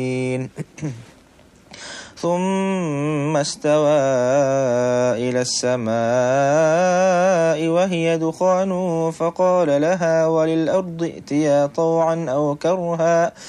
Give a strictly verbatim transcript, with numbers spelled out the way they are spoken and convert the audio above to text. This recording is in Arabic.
ثم استوى إلى السماء وهي دخان فقال لها وللأرض ائتيا طوعا أو كرها